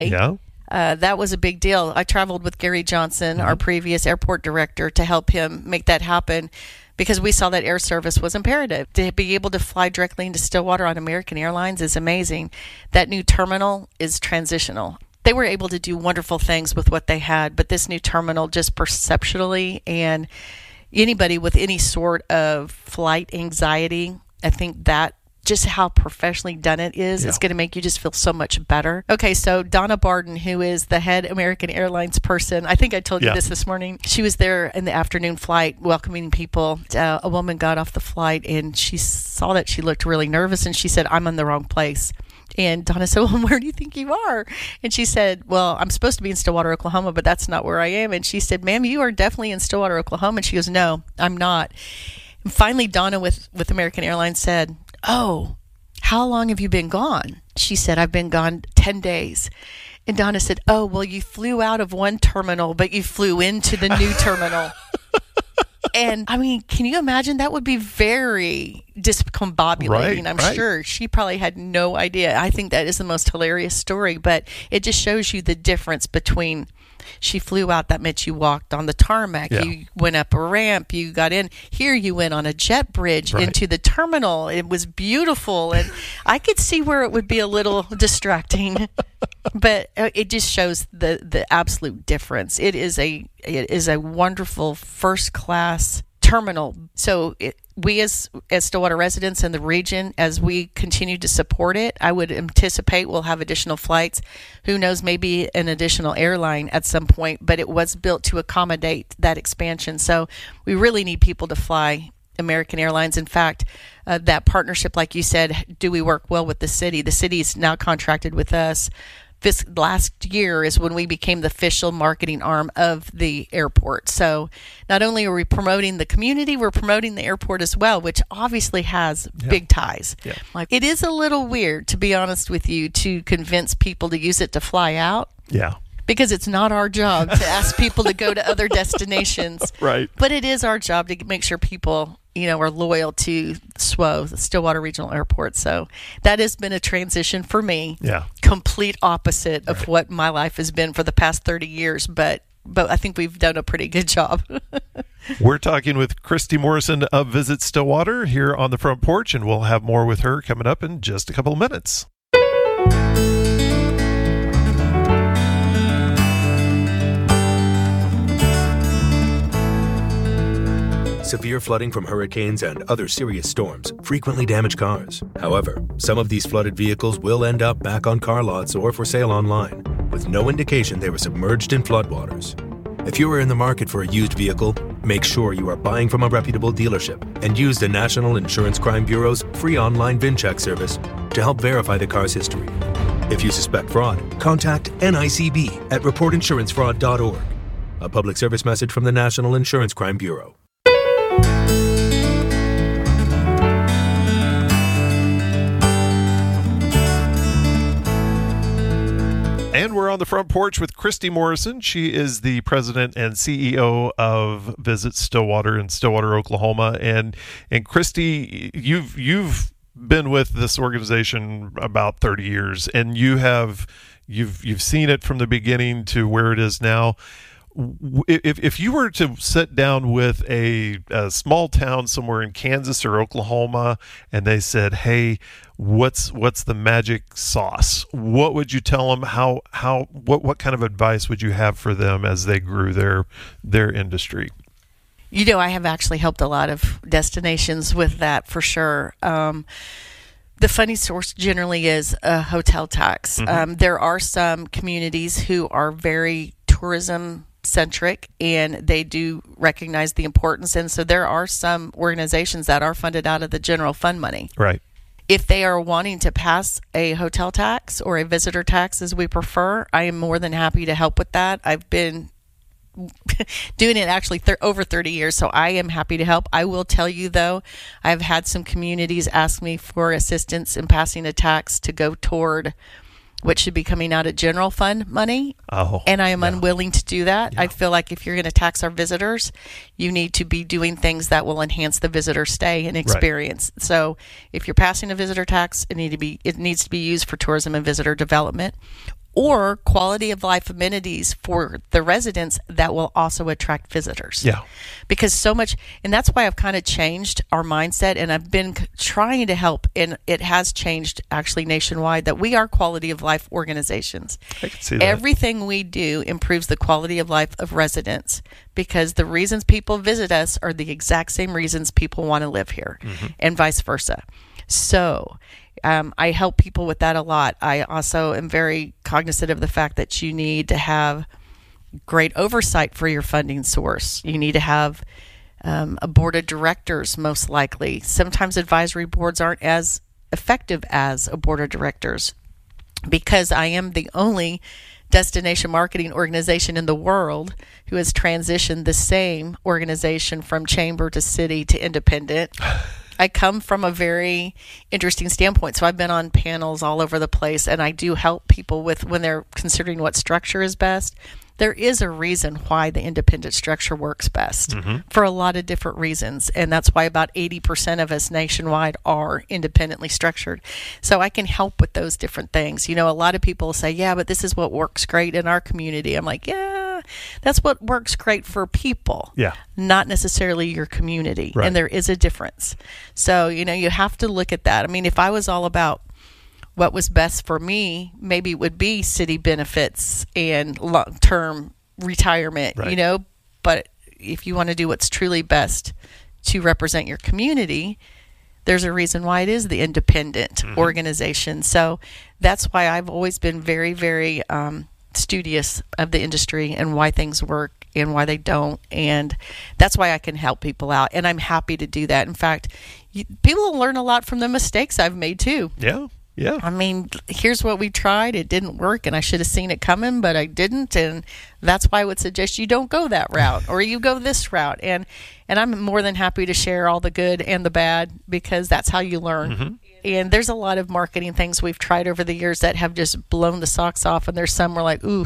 Yeah. That was a big deal. I traveled with Gary Johnson, our previous airport director, to help him make that happen because we saw that air service was imperative. To be able to fly directly into Stillwater on American Airlines is amazing. That new terminal is transitional. They were able to do wonderful things with what they had, but this new terminal, just perceptually, and anybody with any sort of flight anxiety, I think that just how professionally done it is, it's going to make you just feel so much better. Okay, so Donna Barden, who is the head American Airlines person, I think I told you this morning. She was there in the afternoon flight welcoming people. A woman got off the flight and she saw that she looked really nervous and she said, "I'm in the wrong place." And Donna said, "Well, where do you think you are?" And she said, "Well, I'm supposed to be in Stillwater, Oklahoma, but that's not where I am." And she said, "Ma'am, you are definitely in Stillwater, Oklahoma." And she goes, "No, I'm not." And finally, Donna with American Airlines said, "Oh, how long have you been gone?" She said, "I've been gone 10 days. And Donna said, "Oh, well, you flew out of one terminal, but you flew into the new terminal." And I mean, can you imagine? That would be very discombobulating. I'm sure she probably had no idea. I think that is the most hilarious story, but it just shows you the difference between she flew out. That meant you walked on the tarmac. You went up a ramp. You got in. Here you went on a jet bridge into the terminal. It was beautiful. And I could see where it would be a little distracting, but it just shows the absolute difference. It is a wonderful first class terminal. So we as Stillwater residents in the region, as we continue to support it, I would anticipate we'll have additional flights. Who knows, maybe an additional airline at some point, but it was built to accommodate that expansion. So we really need people to fly American Airlines. In fact, that partnership, like you said, do we work well with the city? The city's now contracted with us. This last year is when we became the official marketing arm of the airport. So not only are we promoting the community, we're promoting the airport as well, which obviously has big ties. Yeah. Like, it is a little weird, to be honest with you, to convince people to use it to fly out. Yeah. Because it's not our job to ask people to go to other destinations. Right. But it is our job to make sure people, are loyal to SWO, the Stillwater Regional Airport. So that has been a transition for me. Yeah. Complete opposite of what my life has been for the past 30 years. But I think we've done a pretty good job. We're talking with Christy Morrison of Visit Stillwater here on the Front Porch, and we'll have more with her coming up in just a couple of minutes. Severe flooding from hurricanes and other serious storms frequently damage cars. However, some of these flooded vehicles will end up back on car lots or for sale online, with no indication they were submerged in floodwaters. If you are in the market for a used vehicle, make sure you are buying from a reputable dealership and use the National Insurance Crime Bureau's free online VIN check service to help verify the car's history. If you suspect fraud, contact NICB at reportinsurancefraud.org. A public service message from the National Insurance Crime Bureau. And we're on the Front Porch with Christy Morrison. She is the president and CEO of Visit Stillwater in Stillwater, Oklahoma. And Christy, you've been with this organization about 30 years, and you've seen it from the beginning to where it is now. If you were to sit down with a small town somewhere in Kansas or Oklahoma and they said, "Hey, what's the magic sauce?" What would you tell them? What kind of advice would you have for them as they grew their industry? I have actually helped a lot of destinations with that for sure. The funding source generally is a hotel tax. Mm-hmm. There are some communities who are very tourism centric, and they do recognize the importance. And so there are some organizations that are funded out of the general fund money. Right. If they are wanting to pass a hotel tax or a visitor tax, as we prefer, I am more than happy to help with that. I've been doing it actually over 30 years, so I am happy to help. I will tell you, though, I've had some communities ask me for assistance in passing a tax to go toward what should be coming out of general fund money. And I am unwilling to do that. I feel like if you're going to tax our visitors, you need to be doing things that will enhance the visitor stay and experience. Right. So if you're passing a visitor tax, it needs to be used for tourism and visitor development. or quality of life amenities for the residents that will also attract visitors. Yeah. Because so much, and that's why I've kind of changed our mindset, and I've been trying to help, and it has changed actually nationwide, that we are quality of life organizations. I can see that. Everything we do improves the quality of life of residents, because the reasons people visit us are the exact same reasons people want to live here, and vice versa. So I help people with that a lot. I also am very cognizant of the fact that you need to have great oversight for your funding source. You need to have a board of directors, most likely. Sometimes advisory boards aren't as effective as a board of directors, because I am the only destination marketing organization in the world who has transitioned the same organization from chamber to city to independent. I come from a very interesting standpoint. So I've been on panels all over the place, and I do help people with when they're considering what structure is best. There is a reason why the independent structure works best for a lot of different reasons. And that's why about 80% of us nationwide are independently structured. So I can help with those different things. You know, a lot of people say, yeah, but this is what works great in our community. I'm like, yeah, that's what works great for people, not necessarily your community. Right. And there is a difference. So, you know, you have to look at that. I mean, if I was all about what was best for me, maybe it would be city benefits and long-term retirement, you know. But if you want to do what's truly best to represent your community, there's a reason why it is the independent organization. So that's why I've always been very, very studious of the industry and why things work and why they don't. And that's why I can help people out. And I'm happy to do that. In fact, people will learn a lot from the mistakes I've made too. Yeah. Yeah. I mean, here's what we tried. It didn't work, and I should have seen it coming, but I didn't. And that's why I would suggest you don't go that route, or you go this route. And I'm more than happy to share all the good and the bad, because that's how you learn. And there's a lot of marketing things we've tried over the years that have just blown the socks off, and there's some we're like, ooh.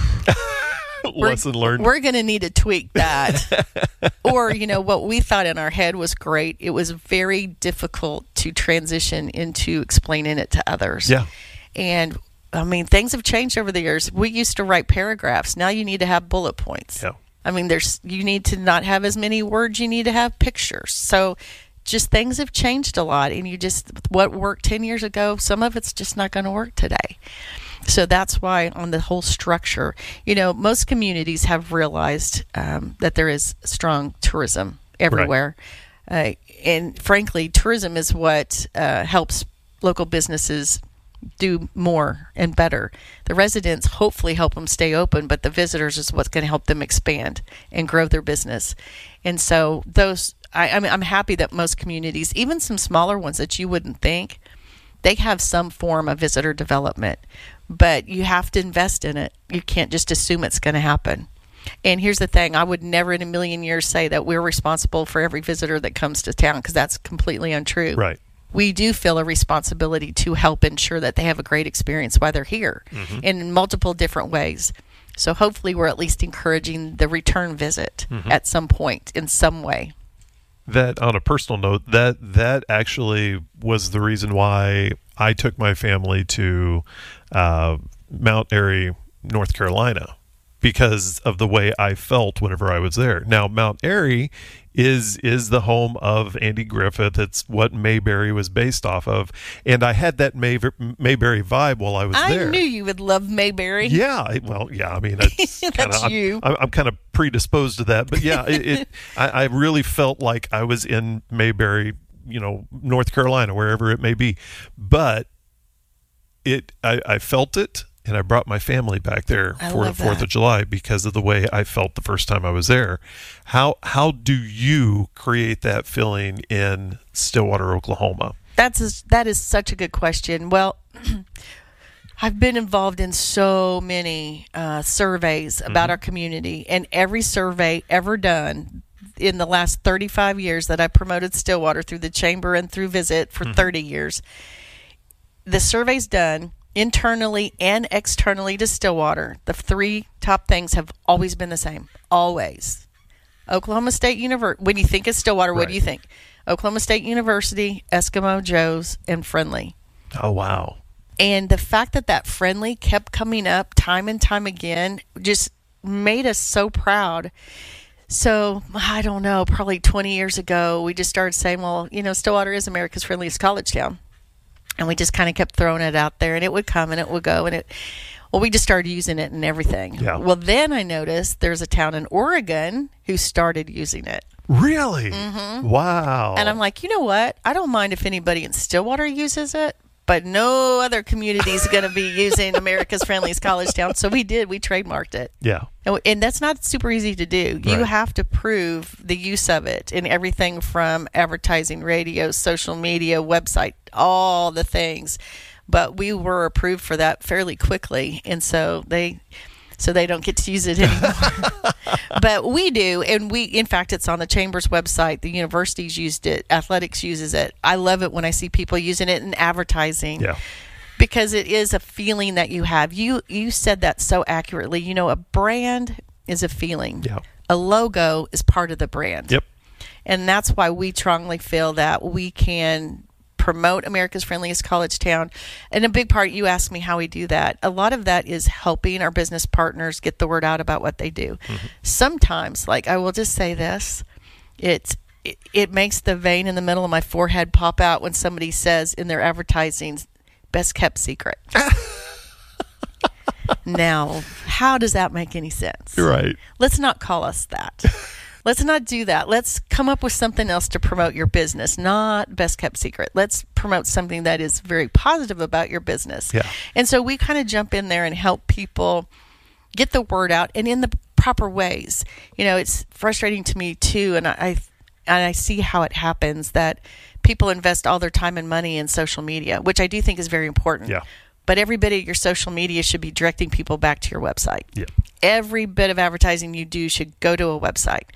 Lesson learned. We're going to need to tweak that. Or, you know, what we thought in our head was great. It was very difficult to transition into explaining it to others. Yeah. And, I mean, things have changed over the years. We used to write paragraphs. Now you need to have bullet points. Yeah. I mean, you need to not have as many words. You need to have pictures. So just things have changed a lot. And what worked 10 years ago, some of it's just not going to work today. So that's why on the whole structure, you know, most communities have realized that there is strong tourism everywhere. And frankly, tourism is what helps local businesses do more and better. The residents hopefully help them stay open, but the visitors is what's going to help them expand and grow their business. And so I'm happy that most communities, even some smaller ones that you wouldn't think, they have some form of visitor development. But you have to invest in it. You can't just assume it's going to happen. And here's the thing. I would never in a million years say that we're responsible for every visitor that comes to town, because that's completely untrue. Right. We do feel a responsibility to help ensure that they have a great experience while they're here in multiple different ways. So hopefully we're at least encouraging the return visit at some point in some way. That, on a personal note, that actually was the reason why I took my family to Mount Airy, North Carolina, because of the way I felt whenever I was there. Now, Mount Airy is the home of Andy Griffith. It's what Mayberry was based off of, and I had that Mayberry vibe while I was there. I knew you would love Mayberry. Yeah, I mean, it's that's you. I'm kind of predisposed to that, but yeah, I really felt like I was in Mayberry, you know, North Carolina, wherever it may be. But I felt it, and I brought my family back there for the 4th of July because of the way I felt the first time I was there. How do you create that feeling in Stillwater, Oklahoma? That is such a good question. Well, I've been involved in so many surveys about our community, and every survey ever done in the last 35 years that I promoted Stillwater through the Chamber and through Visit for 30 years, the surveys done internally and externally to Stillwater, the three top things have always been the same. Always. Oklahoma State University. When you think of Stillwater, what do you think? Oklahoma State University, Eskimo Joe's, and Friendly. Oh, wow. And the fact that friendly kept coming up time and time again just made us so proud. So, I don't know, probably 20 years ago, we just started saying, well, Stillwater is America's friendliest college town. And we just kind of kept throwing it out there, and it would come and it would go. And we just started using it and everything. Yeah. Well, then I noticed there's a town in Oregon who started using it. Really? Mm-hmm. Wow. And I'm like, you know what? I don't mind if anybody in Stillwater uses it, but no other community is going to be using America's friendliest college town. So we trademarked it. Yeah. And that's not super easy to do. You Right. have to prove the use of it in everything from advertising, radio, social media, website, all the things. But we were approved for that fairly quickly. And so they don't get to use it anymore. But we do, and in fact, it's on the Chamber's website. The universities used it. Athletics uses it. I love it when I see people using it in advertising. Yeah. Because it is a feeling that you have. You said that so accurately. A brand is a feeling. Yeah. A logo is part of the brand. Yep. And that's why we strongly feel that we can promote America's friendliest college town. And a big part, you asked me how we do that. A lot of that is helping our business partners get the word out about what they do. Mm-hmm. Sometimes, like I will just say this, it makes the vein in the middle of my forehead pop out when somebody says in their advertising, best kept secret. Now, how does that make any sense? You're right. Let's not call us that. Let's not do that. Let's come up with something else to promote your business, not best kept secret. Let's promote something that is very positive about your business. Yeah. And so we kind of jump in there and help people get the word out and in the proper ways. It's frustrating to me too, and I see how it happens that people invest all their time and money in social media, which I do think is very important. Yeah. But every bit of your social media should be directing people back to your website. Yeah. Every bit of advertising you do should go to a website.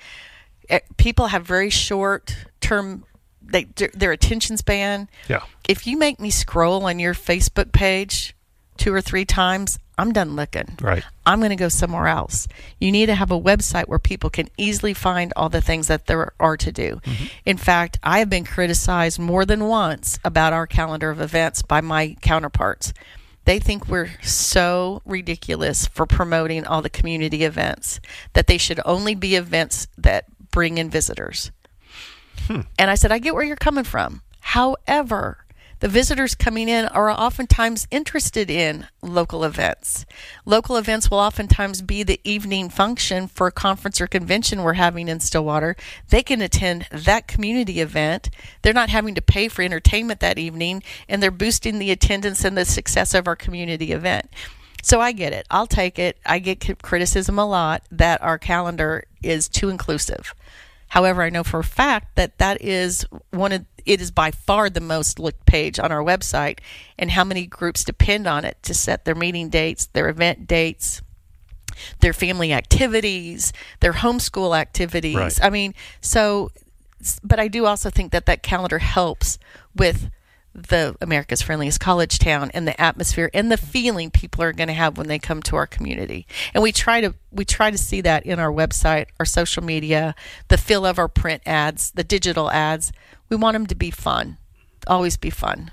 People have very short term, their attention span. Yeah. If you make me scroll on your Facebook page 2 or 3 times, I'm done looking. Right. I'm going to go somewhere else. You need to have a website where people can easily find all the things that there are to do. Mm-hmm. In fact, I have been criticized more than once about our calendar of events by my counterparts. They think we're so ridiculous for promoting all the community events, that they should only be events that bring in visitors. And I said, I get where you're coming from. However, the visitors coming in are oftentimes interested in local events. Local events will oftentimes be the evening function for a conference or convention we're having in Stillwater. They can attend that community event. They're not having to pay for entertainment that evening, and they're boosting the attendance and the success of our community event. So I get it. I'll take it. I get criticism a lot that our calendar is too inclusive. However, I know for a fact that is it is by far the most looked page on our website, and how many groups depend on it to set their meeting dates, their event dates, their family activities, their homeschool activities. Right. I mean, but I do also think that calendar helps with the America's friendliest college town and the atmosphere and the feeling people are going to have when they come to our community. And we try to see that in our website, our social media, the feel of our print ads, the digital ads. We want them to be fun, always be fun.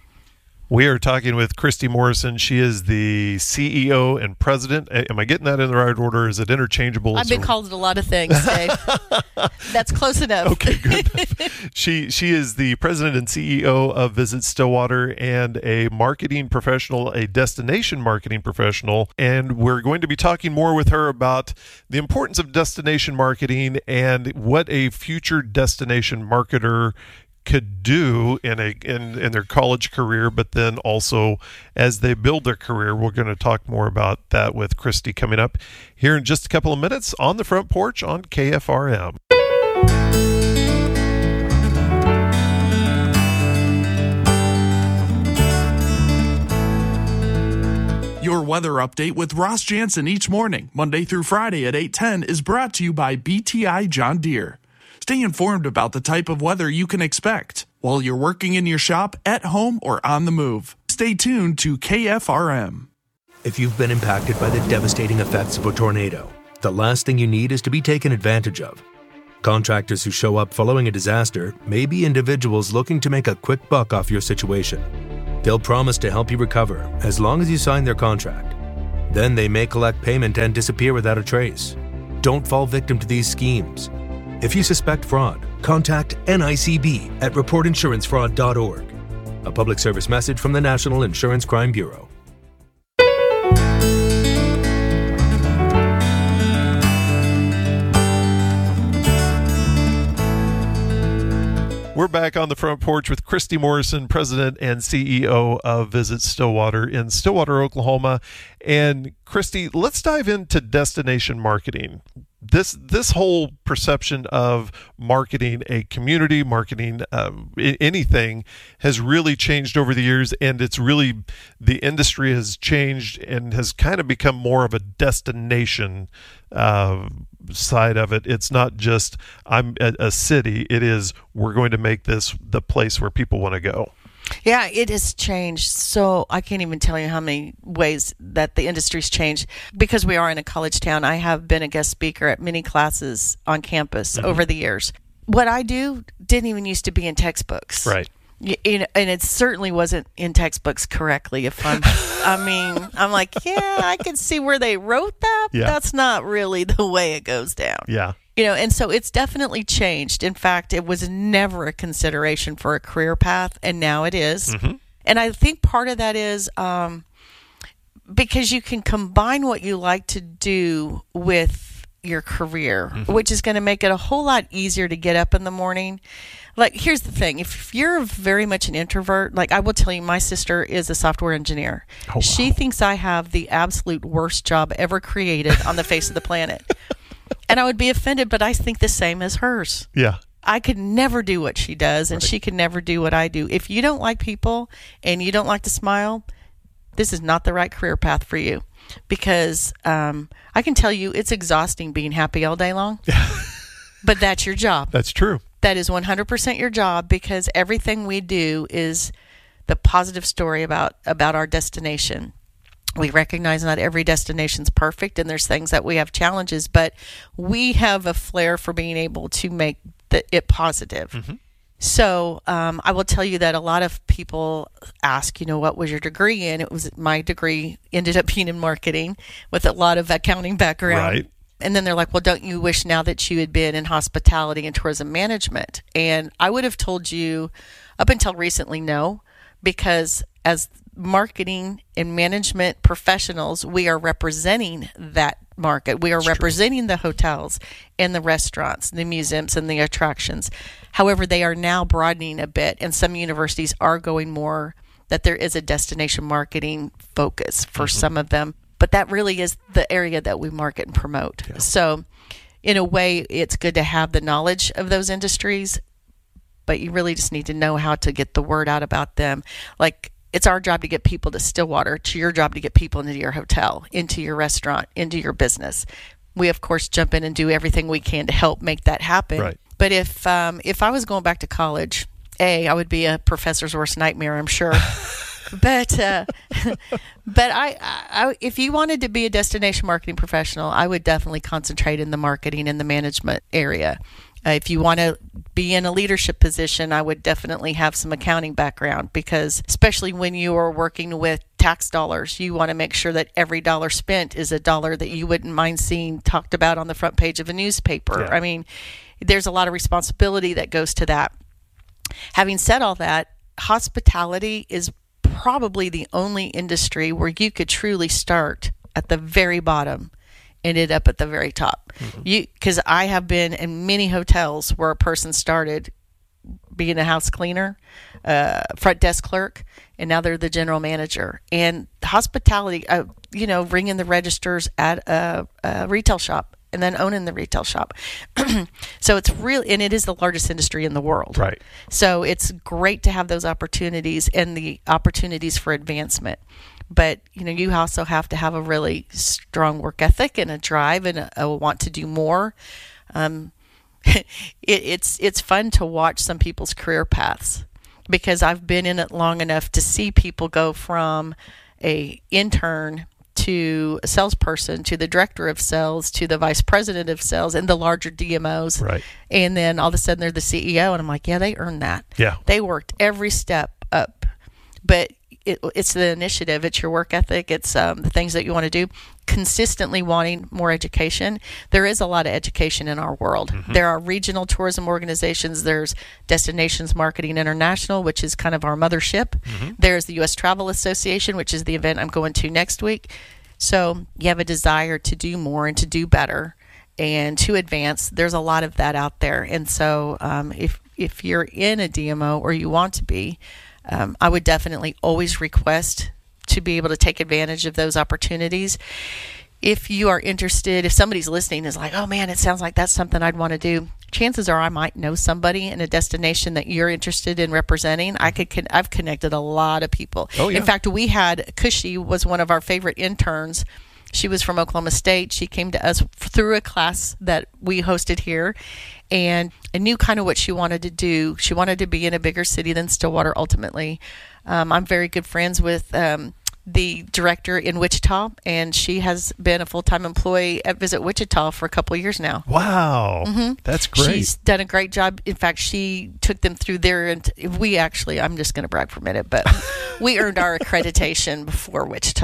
We are talking with Christy Morrison. She is the CEO and president. Am I getting that in the right order? Is it interchangeable? I've been called a lot of things, Dave. That's close enough. Okay, good. She is the president and CEO of Visit Stillwater and a marketing professional, a destination marketing professional. And we're going to be talking more with her about the importance of destination marketing and what a future destination marketer could do in their college career, but then also as they build their career. We're going to talk more about that with Christy coming up here in just a couple of minutes on the Front Porch on KFRM. Your weather update with Ross Jansen each morning, Monday through Friday at 8:10, is brought to you by BTI John Deere. Stay informed about the type of weather you can expect while you're working in your shop, at home, or on the move. Stay tuned to KFRM. If you've been impacted by the devastating effects of a tornado, the last thing you need is to be taken advantage of. Contractors who show up following a disaster may be individuals looking to make a quick buck off your situation. They'll promise to help you recover as long as you sign their contract. Then they may collect payment and disappear without a trace. Don't fall victim to these schemes. If you suspect fraud, contact NICB at reportinsurancefraud.org. A public service message from the National Insurance Crime Bureau. We're back on the front porch with Christy Morrison, President and CEO of Visit Stillwater in Stillwater, Oklahoma. And Christy, let's dive into destination marketing. This whole perception of marketing a community, marketing anything has really changed over the years, and it's really, the industry has changed and has kind of become more of a destination side of it. It's not just I'm a city, it is we're going to make this the place where people want to go. Yeah, it has changed. So I can't even tell you how many ways that the industry's changed. Because we are in a college town, I have been a guest speaker at many classes on campus over the years. What I do didn't even used to be in textbooks. Right. And it certainly wasn't in textbooks correctly. I'm like, yeah, I can see where they wrote that. But that's not really the way it goes down. Yeah. And so it's definitely changed. In fact, it was never a consideration for a career path, and now it is. Mm-hmm. And I think part of that is because you can combine what you like to do with your career, which is going to make it a whole lot easier to get up in the morning. Like, here's the thing. If you're very much an introvert, like I will tell you, my sister is a software engineer. Oh, wow. She thinks I have the absolute worst job ever created on the face of the planet. And I would be offended, but I think the same as hers. Yeah. I could never do what she does, and she could never do what I do. If you don't like people and you don't like to smile, this is not the right career path for you. Because I can tell you it's exhausting being happy all day long. But that's your job. That's true. That is 100% your job, because everything we do is the positive story about our destination. We recognize not every destination's perfect, and there's things that we have challenges, but we have a flair for being able to make it positive. Mm-hmm. So I will tell you that a lot of people ask, what was your degree in? My degree ended up being in marketing with a lot of accounting background. Right. And then they're like, well, don't you wish now that you had been in hospitality and tourism management? And I would have told you up until recently, no, because as marketing and management professionals, we are representing that market. We are representing the hotels and the restaurants, the museums and the attractions. However, they are now broadening a bit, and some universities are going more that there is a destination marketing focus for some of them. But that really is the area that we market and promote. Yeah. So in a way, it's good to have the knowledge of those industries, but you really just need to know how to get the word out about them. Like, it's our job to get people to Stillwater. It's your job to get people into your hotel, into your restaurant, into your business. We, of course, jump in and do everything we can to help make that happen. Right. But if I was going back to college, I would be a professor's worst nightmare, I'm sure. But I if you wanted to be a destination marketing professional, I would definitely concentrate in the marketing and the management area. If you want to be in a leadership position, I would definitely have some accounting background, because especially when you are working with tax dollars, you want to make sure that every dollar spent is a dollar that you wouldn't mind seeing talked about on the front page of a newspaper. Yeah. I mean, there's a lot of responsibility that goes to that. Having said all that, hospitality is probably the only industry where you could truly start at the very bottom, ended up at the very top. Because I have been in many hotels where a person started being a house cleaner, front desk clerk, and now they're the general manager. And hospitality, ringing the registers at a retail shop and then owning the retail shop. So it's really, and it is the largest industry in the world. Right. So it's great to have those opportunities and the opportunities for advancement. But, you also have to have a really strong work ethic and a drive and a want to do more. It's fun to watch some people's career paths, because I've been in it long enough to see people go from a intern to a salesperson to the director of sales to the vice president of sales and the larger DMOs. Right. And then all of a sudden they're the CEO. And I'm like, yeah, they earned that. Yeah. They worked every step up. But it's the initiative, it's your work ethic, it's the things that you want to do, consistently wanting more education. There is a lot of education in our world. There are regional tourism organizations. There's Destinations Marketing International, which is kind of our mothership. There's the U.S. Travel Association, which is the event I'm going to next week. So you have a desire to do more and to do better and to advance. There's a lot of that out there. And so if you're in a DMO or you want to be, I would definitely always request to be able to take advantage of those opportunities. If you are interested, if somebody's listening is like, oh man, it sounds like that's something I'd want to do, chances are I might know somebody in a destination that you're interested in representing. I've connected a lot of people. Oh, yeah. In fact, we had Cushy was one of our favorite interns. She was from Oklahoma State. She came to us through a class that we hosted here, and I knew kind of what she wanted to do. She wanted to be in a bigger city than Stillwater ultimately. I'm very good friends with the director in Wichita, and she has been a full-time employee at Visit Wichita for a couple of years now. Wow. That's great. She's done a great job. In fact, she took them through there, and we actually, I'm just going to brag for a minute, but we earned our accreditation before Wichita.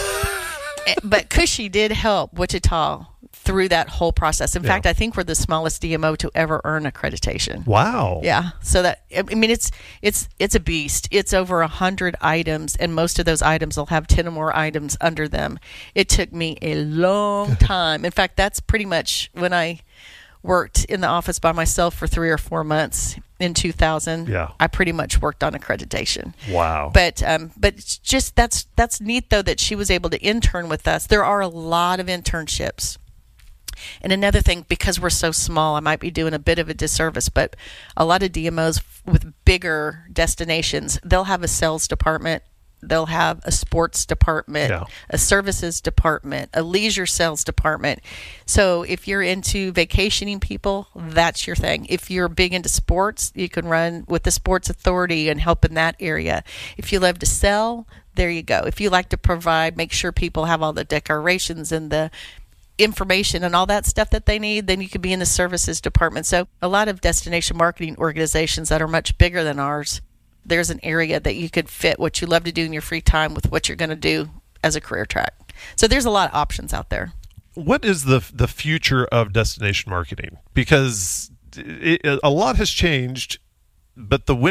But Cushy did help Wichita through that whole process. In fact, I think we're the smallest DMO to ever earn accreditation. Wow. Yeah. So that, I mean, it's a beast. It's over 100 items, and most of those items will have 10 or more items under them. It took me a long time. In fact, that's pretty much when I worked in the office by myself for 3 or 4 months in 2000. Yeah. I pretty much worked on accreditation. Wow. But it's just that's neat though that she was able to intern with us. There are a lot of internships. And another thing, because we're so small, I might be doing a bit of a disservice, but a lot of DMOs with bigger destinations, they'll have a sales department, they'll have a sports department, a services department, a leisure sales department. So if you're into vacationing people, that's your thing. If you're big into sports, you can run with the sports authority and help in that area. If you love to sell, there you go. If you like to provide, make sure people have all the decorations and the information and all that stuff that they need, then you could be in the services department. So a lot of destination marketing organizations that are much bigger than ours, there's an area that you could fit what you love to do in your free time with what you're going to do as a career track. So there's a lot of options out there. What is the future of destination marketing? Because a lot has changed, but the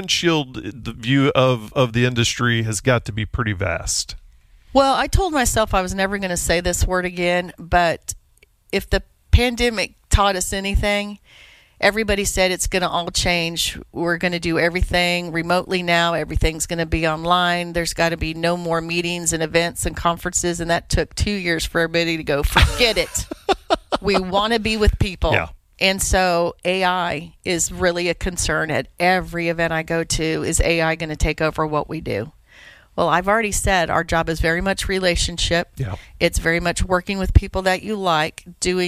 view of the industry has got to be pretty vast. Well, I told myself I was never going to say this word again, but if the pandemic taught us anything, everybody said it's going to all change. We're going to do everything remotely now. Everything's going to be online. There's got to be no more meetings and events and conferences, and that took 2 years for everybody to go, forget it. We want to be with people. Yeah. And so AI is really a concern at every event I go to. Is AI going to take over what we do? Well, I've already said our job is very much relationship. Yeah. It's very much working with people that you like,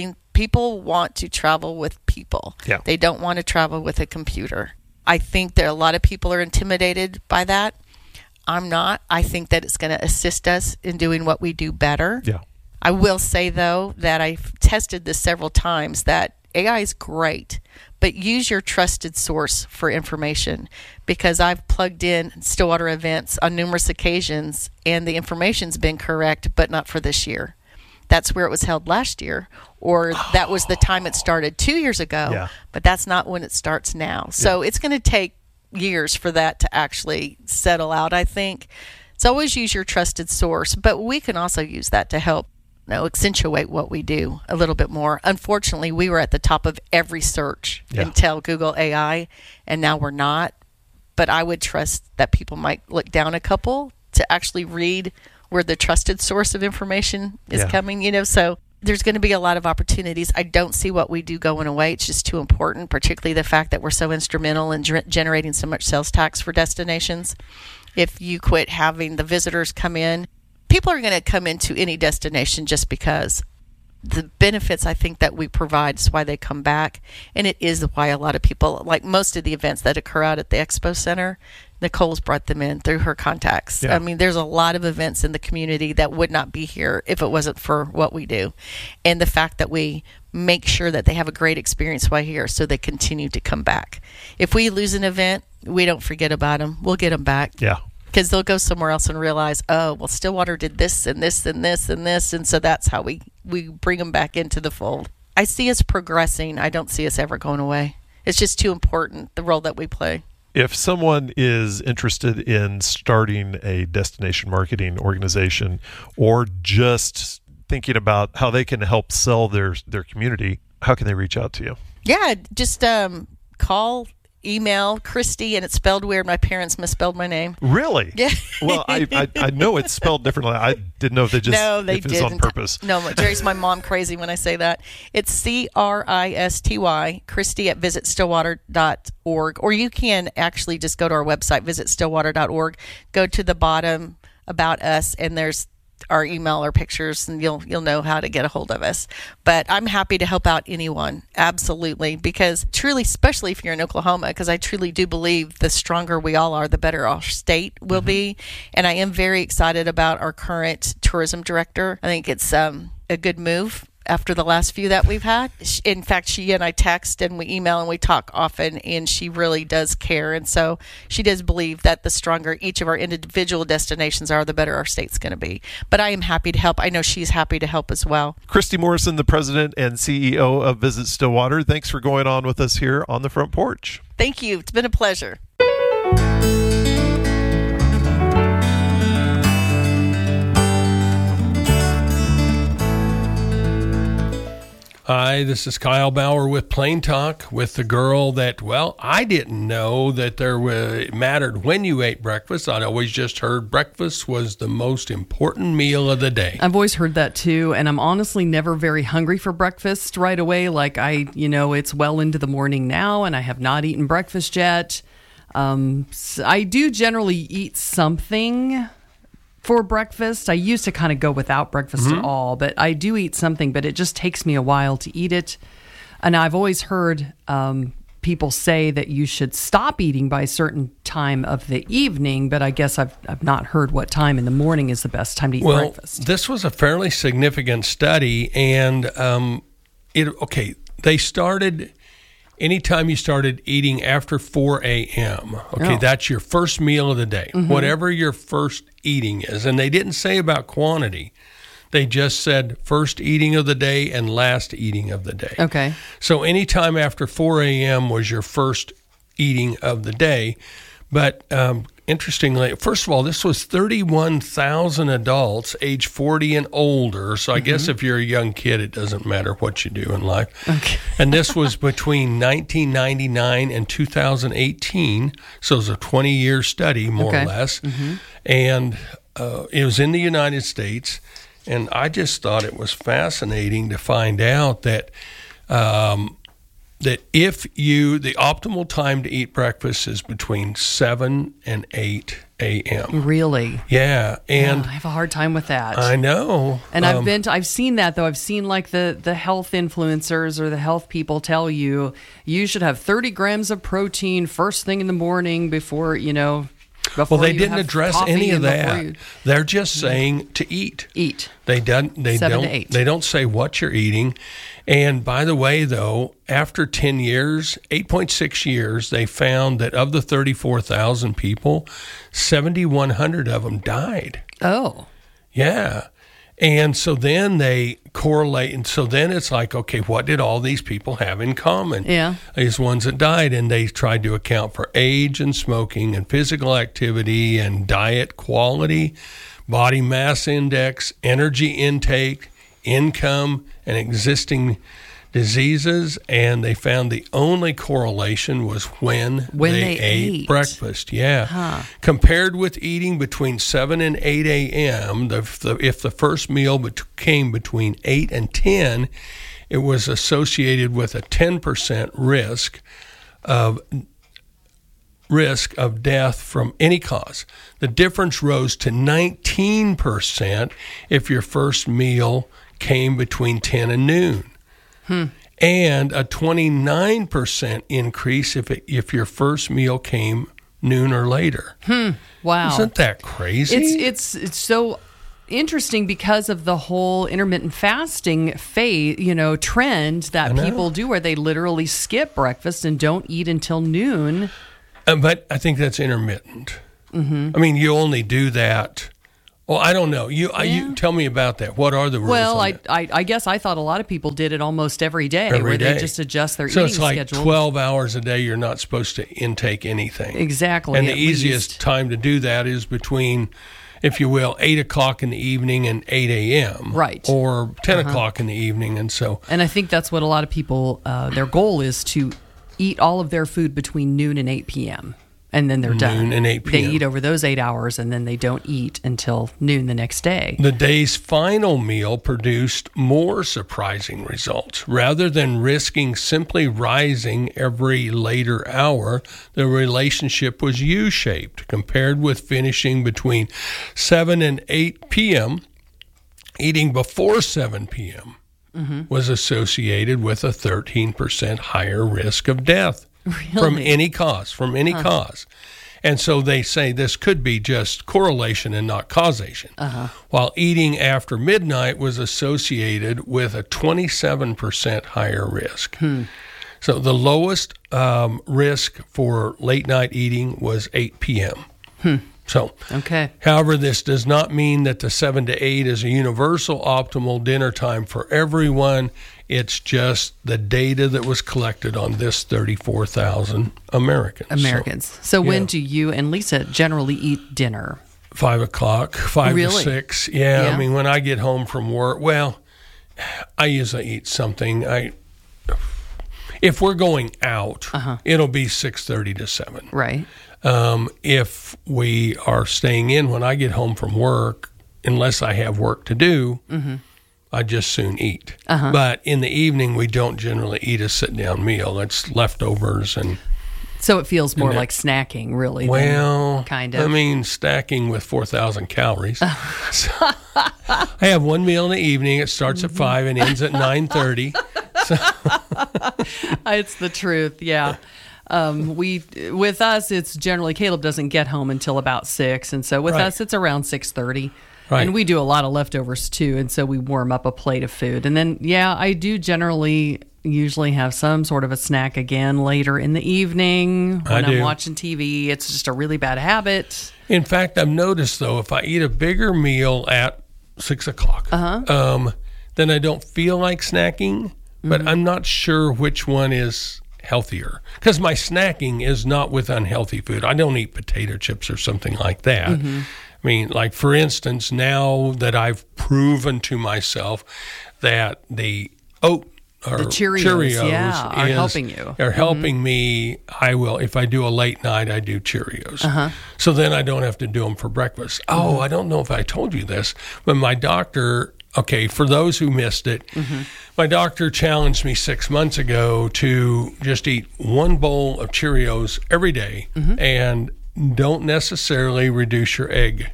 people want to travel with people. Yeah. They don't want to travel with a computer. I think that a lot of people are intimidated by that. I'm not. I think that it's going to assist us in doing what we do better. Yeah. I will say, though, that I've tested this several times, that AI is great, but use your trusted source for information, because I've plugged in Stillwater events on numerous occasions and the information's been correct, but not for this year. That's where it was held last year, or that was the time it started 2 years ago, but that's not when it starts now. So it's going to take years for that to actually settle out, I think. So always use your trusted source, but we can also use that to help accentuate what we do a little bit more. Unfortunately, we were at the top of every search until Google AI, and now we're not. But I would trust that people might look down a couple to actually read where the trusted source of information is coming, so there's going to be a lot of opportunities. I don't see what we do going away. It's just too important, particularly the fact that we're so instrumental in generating so much sales tax for destinations. If you quit having the visitors come in, people are going to come into any destination just because the benefits I think that we provide is why they come back. And it is why a lot of people, like most of the events that occur out at the Expo Center, Nicole's brought them in through her contacts. Yeah. I mean, there's a lot of events in the community that would not be here if it wasn't for what we do. And the fact that we make sure that they have a great experience while here so they continue to come back. If we lose an event, we don't forget about them. We'll get them back. Yeah. Because they'll go somewhere else and realize, oh, well, Stillwater did this and this and this and this. And so that's how we bring them back into the fold. I see us progressing. I don't see us ever going away. It's just too important, the role that we play. If someone is interested in starting a destination marketing organization or just thinking about how they can help sell their community, how can they reach out to you? Yeah, just call, email Christy, and it's spelled weird. My parents misspelled my name. Really? Yeah. Well, I know it's spelled differently. I didn't know if they didn't. It's on purpose. No, it drives my mom crazy when I say that. It's Christy, Christy at visitstillwater.org. Or you can actually just go to our website, visitstillwater.org, go to the bottom about us, and there's our email or pictures, and you'll know how to get a hold of us. But I'm happy to help out anyone, absolutely, because truly, especially if you're in Oklahoma, because I truly do believe the stronger we all are, the better our state will be. And I am very excited about our current tourism director. I think it's a good move after the last few that we've had. In fact, she and I text and we email and we talk often, and she really does care. And so she does believe that the stronger each of our individual destinations are, the better our state's going to be. But I am happy to help. I know she's happy to help as well. Christy Morrison, the president and CEO of Visit Stillwater, thanks for going on with us here on the Front Porch. Thank you. It's been a pleasure. Hi, this is Kyle Bauer with Plain Talk with the girl that, well, I didn't know that it mattered when you ate breakfast. I'd always just heard breakfast was the most important meal of the day. I've always heard that too, and I'm honestly never very hungry for breakfast right away. Like it's well into the morning now, and I have not eaten breakfast yet. So I do generally eat something for breakfast. I used to kind of go without breakfast at all, but I do eat something, but it just takes me a while to eat it. And I've always heard people say that you should stop eating by a certain time of the evening, but I guess I've not heard what time in the morning is the best time to eat breakfast. This was a fairly significant study, and they started anytime you started eating after 4 a.m., that's your first meal of the day, whatever your first eating is. And they didn't say about quantity. They just said first eating of the day and last eating of the day. Okay. So anytime after 4 a.m. was your first eating of the day. But interestingly, first of all, this was 31,000 adults age 40 and older. So I guess if you're a young kid, it doesn't matter what you do in life. Okay. And this was between 1999 and 2018. So it was a 20-year study, more or less. And it was in the United States. And I just thought it was fascinating to find out that the optimal time to eat breakfast is between 7 and 8 a.m. Really? Yeah. And I have a hard time with that. I know. And I've seen that though. I've seen like the health influencers or the health people tell you should have 30 grams of protein first thing in the morning before, well, they didn't address any of that. They're just saying to eat. Eat. They 7 to 8. They don't say what you're eating. And by the way, though, after 10 years, 8.6 years, they found that of the 34,000 people, 7,100 of them died. Oh. Yeah. And so then they correlate. And so then it's like, okay, what did all these people have in common? Yeah. These ones that died. And they tried to account for age and smoking and physical activity and diet quality, body mass index, energy intake, income, and existing diseases. And they found the only correlation was when they ate breakfast. Yeah. Huh. Compared with eating between 7 and 8 a.m., if the first meal came between 8 and 10, it was associated with a 10% risk of death from any cause. The difference rose to 19% if your first meal came between 10 and noon. And a 29% increase if your first meal came noon or later. Wow. Isn't that crazy? It's so interesting because of the whole intermittent fasting trend that people do where they literally skip breakfast and don't eat until noon. But I think that's intermittent. I mean, you only do that. Well, I don't know. You tell me about that. What are the rules? Well, on that? I guess I thought a lot of people did it almost every day, where they just adjust their so eating it's like schedule. 12 hours a day you're not supposed to intake anything. Exactly. And the at easiest least. time to do that is between, if you will, 8 o'clock in the evening and 8 a.m. Right. Or 10 o'clock in the evening. And so, And I think that's what a lot of people, their goal is to eat all of their food between noon and 8 p.m. And then they're done. Noon and 8 p.m. They eat over those 8 hours, and then they don't eat until noon the next day. the day's final meal produced more surprising results. Rather than risking simply rising every later hour, the relationship was U-shaped. Compared with finishing between 7 and 8 p.m., eating before 7 p.m. Was associated with a 13% higher risk of death. From any cause, cause. And so they say this could be just correlation and not causation. While eating after midnight was associated with a 27% higher risk. So the lowest risk for late night eating was 8 p.m. So, Okay. however, this does not mean that the 7 to 8 is a universal optimal dinner time for everyone. It's just the data that was collected on this 34,000 Americans. So when do you and Lisa generally eat dinner? 5 o'clock, 5 Really? to 6. Yeah, Yeah. I mean, when I get home from work, well, I usually eat something. If we're going out, it'll be 6:30 to 7. Right. If we are staying in when I get home from work, unless I have work to do, I just soon eat. But in the evening, we don't generally eat a sit-down meal. It's leftovers and... So it feels more like snacking, really. Well, kind of. I mean, stacking with 4,000 calories. So, I have one meal in the evening. It starts at 5 and ends at 9:30. It's the truth, yeah. With us, it's generally Caleb doesn't get home until about 6, and so with Right. us, it's around 6:30. Right. And we do a lot of leftovers too, and so we warm up a plate of food, and then I do usually have some sort of a snack again later in the evening when I'm watching TV. It's just a really bad habit. In fact, I've noticed, though, if I eat a bigger meal at 6 o'clock, then I don't feel like snacking, but I'm not sure which one is healthier. Because my snacking is not with unhealthy food. I don't eat potato chips or something like that. I mean, like, for instance, now that I've proven to myself that the oat or The Cheerios, are helping you. Are helping me. I will, if I do a late night, I do Cheerios. So then I don't have to do them for breakfast. Oh, I don't know if I told you this, but my doctor, okay, for those who missed it, my doctor challenged me 6 months ago to just eat one bowl of Cheerios every day and don't necessarily reduce your egg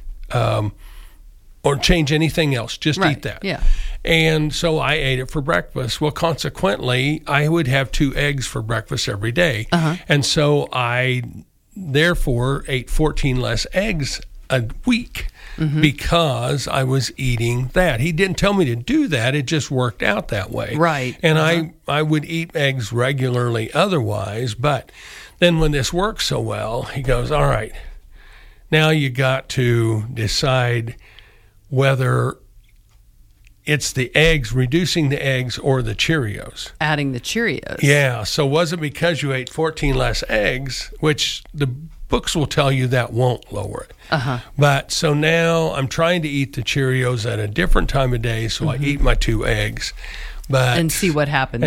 or change anything else. Just eat that. Yeah. And so I ate it for breakfast. Well, consequently, I would have 2 eggs for breakfast every day. And so I therefore ate 14 less eggs a week because I was eating that. He didn't tell me to do that. It just worked out that way. Right. And I would eat eggs regularly otherwise. But then when this works so well, he goes, all right, now you got to decide whether it's the eggs, reducing the eggs, or the Cheerios. Adding the Cheerios. Yeah. So was it because you ate 14 less eggs, which the books will tell you that won't lower it. But so now I'm trying to eat the Cheerios at a different time of day, so I eat my 2 eggs. And see what happens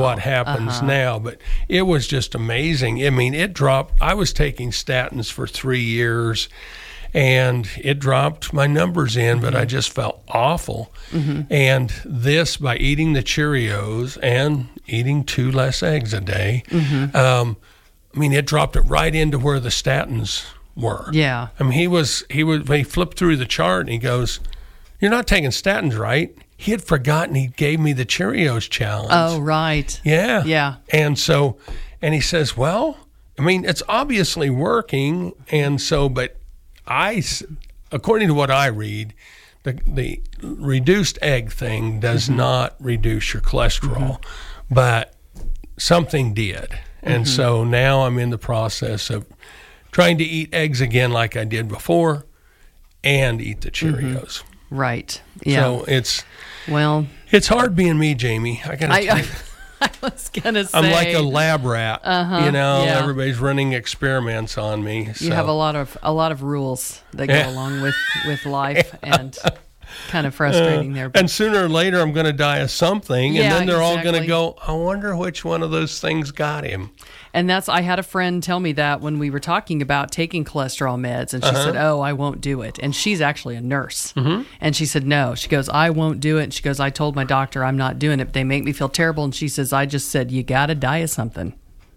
now. But it was just amazing. I mean, it dropped. I was taking statins for 3 years, and it dropped my numbers in, but I just felt awful. And this, by eating the Cheerios and eating 2 less eggs a day, I mean, it dropped it right into where the statins were. Yeah. I mean, he flipped through the chart and he goes, "You're not taking statins, right?" He had forgotten he gave me the Cheerios challenge. Oh, right. Yeah. Yeah. And so, and he says, well, I mean, it's obviously working. And so, but according to what I read, the reduced egg thing does not reduce your cholesterol, but something did. And so now I'm in the process of trying to eat eggs again like I did before and eat the Cheerios. Right. Yeah. So it's hard being me, Jamie. I gotta tell you. I was gonna say I'm like a lab rat. Yeah. Everybody's running experiments on me. So. You have a lot of rules that go along with life, and kind of frustrating there. And sooner or later, I'm going to die of something, and then they're all going to go, I wonder which one of those things got him. And I had a friend tell me that when we were talking about taking cholesterol meds, and she said, oh, I won't do it. And she's actually a nurse. And she said, no. She goes, I won't do it. And she goes, I told my doctor I'm not doing it, but they make me feel terrible. And she says, I just said, you got to die of something.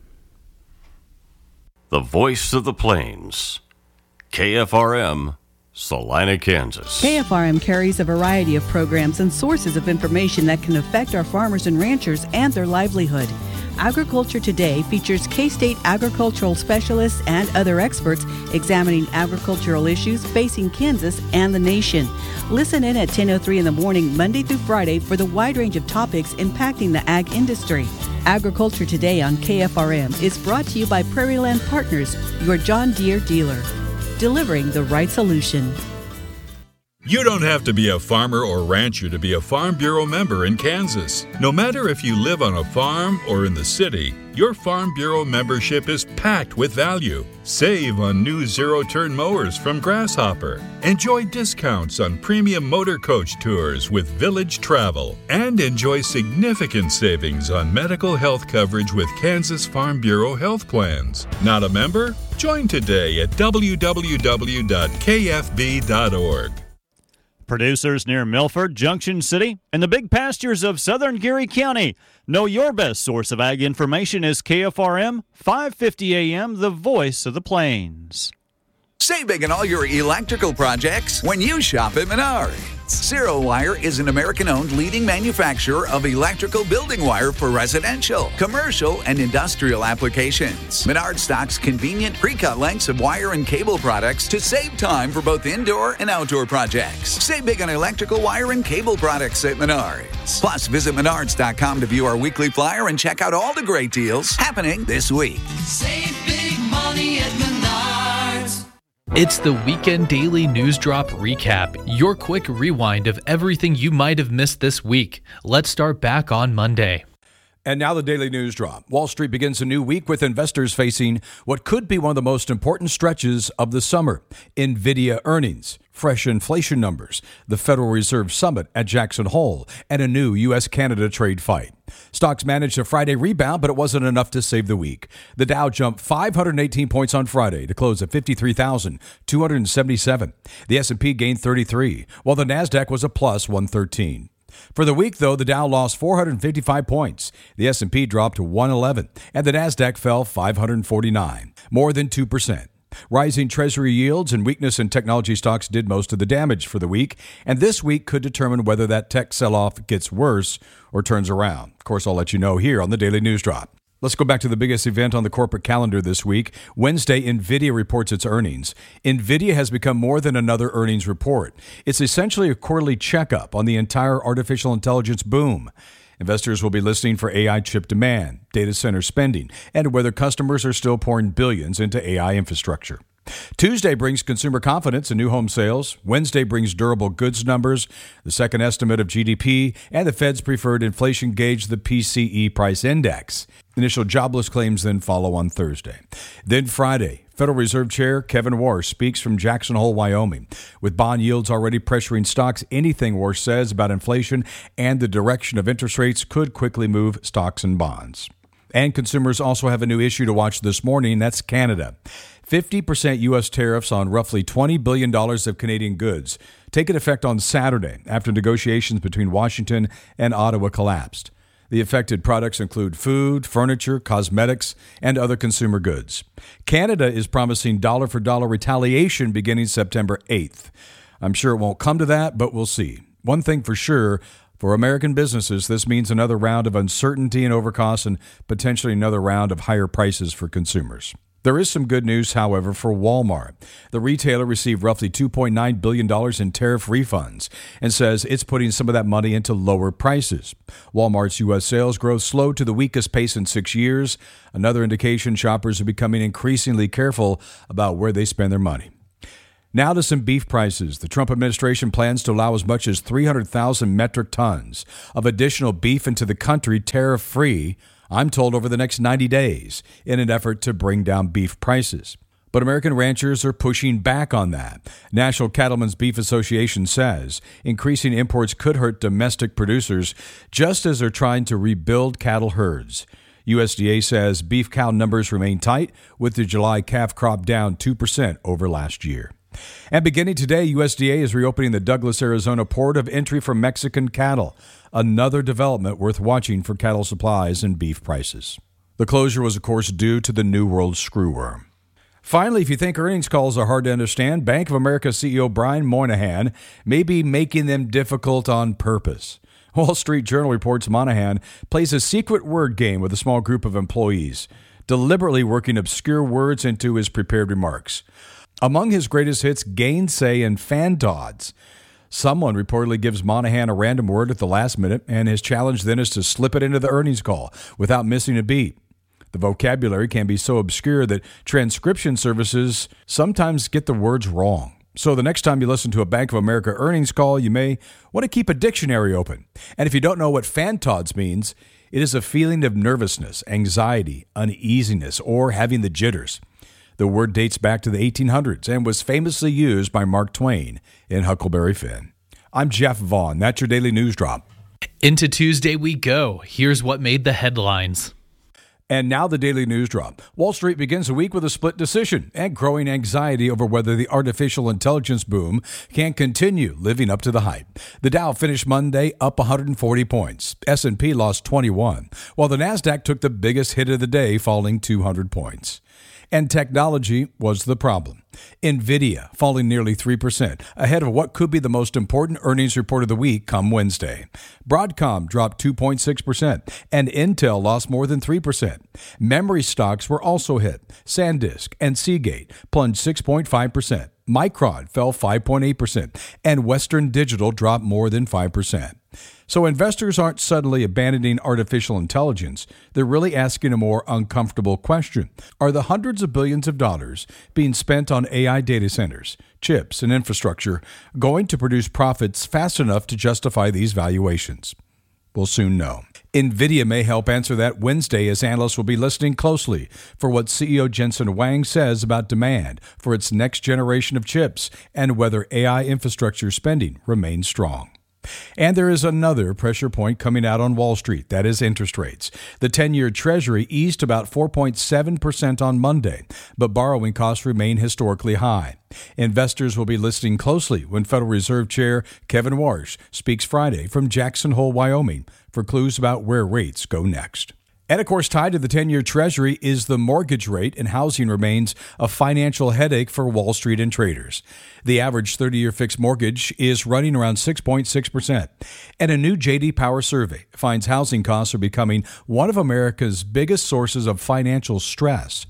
The voice of the plains, KFRM, Salina, Kansas. KFRM carries a variety of programs and sources of information that can affect our farmers and ranchers and their livelihood. Agriculture Today features K-State agricultural specialists and other experts examining agricultural issues facing Kansas and the nation. Listen in at 10:03 in the morning, Monday through Friday, for the wide range of topics impacting the ag industry. Agriculture Today on KFRM is brought to you by Prairie Land Partners, your John Deere dealer, delivering the right solution. You don't have to be a farmer or rancher to be a Farm Bureau member in Kansas. No matter if you live on a farm or in the city, your Farm Bureau membership is packed with value. Save on new zero-turn mowers from Grasshopper. Enjoy discounts on premium motor coach tours with Village Travel. And enjoy significant savings on medical health coverage with Kansas Farm Bureau health plans. Not a member? Join today at www.kfb.org. Producers near Milford, Junction City, and the big pastures of southern Geary County. Know your best source of ag information is KFRM 550 AM, the voice of the plains. Save big on all your electrical projects when you shop at Menards. Zero Wire is an American-owned leading manufacturer of electrical building wire for residential, commercial, and industrial applications. Menards stocks convenient pre-cut lengths of wire and cable products to save time for both indoor and outdoor projects. Save big on electrical wire and cable products at Menards. Plus, visit Menards.com to view our weekly flyer and check out all the great deals happening this week. Save big money at Menards. It's the Weekend Daily News Drop Recap, your quick rewind of everything you might have missed this week. Let's start back on Monday. And now the Daily News Drop. Wall Street begins a new week with investors facing what could be one of the most important stretches of the summer. NVIDIA earnings, fresh inflation numbers, the Federal Reserve Summit at Jackson Hole, and a new U.S.-Canada trade fight. Stocks managed a Friday rebound, but it wasn't enough to save the week. The Dow jumped 518 points on Friday to close at 53,277. The S&P gained 33, while the Nasdaq was a plus 113. For the week, though, the Dow lost 455 points. The S&P dropped to 111, and the Nasdaq fell 549, more than 2%. Rising Treasury yields and weakness in technology stocks did most of the damage for the week, and this week could determine whether that tech sell-off gets worse or turns around. Of course, I'll let you know here on the Daily News Drop. Let's go back to the biggest event on the corporate calendar this week. Wednesday, NVIDIA reports its earnings. NVIDIA has become more than another earnings report. It's essentially a quarterly checkup on the entire artificial intelligence boom. Investors will be listening for AI chip demand, data center spending, and whether customers are still pouring billions into AI infrastructure. Tuesday brings consumer confidence and new home sales. Wednesday brings durable goods numbers, the second estimate of GDP, and the Fed's preferred inflation gauge, the PCE price index. Initial jobless claims then follow on Thursday. Then Friday, Federal Reserve Chair Kevin Warsh speaks from Jackson Hole, Wyoming. With bond yields already pressuring stocks, anything Warsh says about inflation and the direction of interest rates could quickly move stocks and bonds. And consumers also have a new issue to watch this morning. That's Canada. 50% U.S. tariffs on roughly $20 billion of Canadian goods take effect on Saturday after negotiations between Washington and Ottawa collapsed. The affected products include food, furniture, cosmetics, and other consumer goods. Canada is promising dollar-for-dollar retaliation beginning September 8th. I'm sure it won't come to that, but we'll see. One thing for sure, for American businesses, this means another round of uncertainty and overcosts and potentially another round of higher prices for consumers. There is some good news, however, for Walmart. The retailer received roughly $2.9 billion in tariff refunds and says it's putting some of that money into lower prices. Walmart's U.S. sales growth slowed to the weakest pace in 6 years, another indication shoppers are becoming increasingly careful about where they spend their money. Now to some beef prices. The Trump administration plans to allow as much as 300,000 metric tons of additional beef into the country tariff-free, I'm told, over the next 90 days in an effort to bring down beef prices. But American ranchers are pushing back on that. National Cattlemen's Beef Association says increasing imports could hurt domestic producers just as they're trying to rebuild cattle herds. USDA says beef cow numbers remain tight, with the July calf crop down 2% over last year. And beginning today, USDA is reopening the Douglas, Arizona port of entry for Mexican cattle, another development worth watching for cattle supplies and beef prices. The closure was, of course, due to the New World screwworm. Finally, if you think earnings calls are hard to understand, Bank of America CEO Brian Moynihan may be making them difficult on purpose. Wall Street Journal reports Moynihan plays a secret word game with a small group of employees, deliberately working obscure words into his prepared remarks. Among his greatest hits, gainsay and fantods. Someone reportedly gives Moynihan a random word at the last minute, and his challenge then is to slip it into the earnings call without missing a beat. The vocabulary can be so obscure that transcription services sometimes get the words wrong. So the next time you listen to a Bank of America earnings call, you may want to keep a dictionary open. And if you don't know what fantods means, it is a feeling of nervousness, anxiety, uneasiness, or having the jitters. The word dates back to the 1800s and was famously used by Mark Twain in Huckleberry Finn. I'm Jeff Vaughn. That's your Daily News Drop. Into Tuesday we go. Here's what made the headlines. And now the Daily News Drop. Wall Street begins the week with a split decision and growing anxiety over whether the artificial intelligence boom can continue living up to the hype. The Dow finished Monday up 140 points. S&P lost 21, while the Nasdaq took the biggest hit of the day, falling 200 points. And technology was the problem. NVIDIA falling nearly 3%, ahead of what could be the most important earnings report of the week come Wednesday. Broadcom dropped 2.6%, and Intel lost more than 3%. Memory stocks were also hit. SanDisk and Seagate plunged 6.5%. Micron fell 5.8%, and Western Digital dropped more than 5%. So investors aren't suddenly abandoning artificial intelligence. They're really asking a more uncomfortable question. Are the hundreds of billions of dollars being spent on AI data centers, chips, and infrastructure going to produce profits fast enough to justify these valuations? We'll soon know. NVIDIA may help answer that Wednesday, as analysts will be listening closely for what CEO Jensen Huang says about demand for its next generation of chips and whether AI infrastructure spending remains strong. And there is another pressure point coming out on Wall Street. That is interest rates. The 10-year Treasury eased about 4.7% on Monday, but borrowing costs remain historically high. Investors will be listening closely when Federal Reserve Chair Kevin Warsh speaks Friday from Jackson Hole, Wyoming, for clues about where rates go next. And of course, tied to the 10-year Treasury is the mortgage rate, and housing remains a financial headache for Wall Street and traders. The average 30-year fixed mortgage is running around 6.6%. And a new J.D. Power survey finds housing costs are becoming one of America's biggest sources of financial stress.